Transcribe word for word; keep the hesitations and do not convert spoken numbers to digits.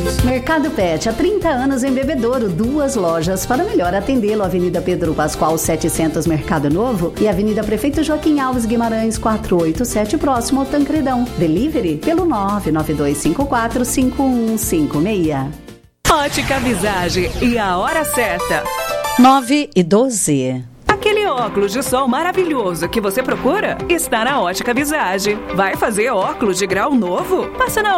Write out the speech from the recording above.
Mercado Pet, há trinta anos em Bebedouro, duas lojas para melhor atendê-lo. Avenida Pedro Pascoal setecentos, Mercado Novo, e Avenida Prefeito Joaquim Alves Guimarães quatrocentos e oitenta e sete, próximo ao Tancredão. Delivery pelo nove nove dois cinco quatro cinco um cinco seis. Ótica Visage e a hora certa. nove e doze. Aquele óculos de sol maravilhoso que você procura está na Ótica Visage. Vai fazer óculos de grau novo? Passa na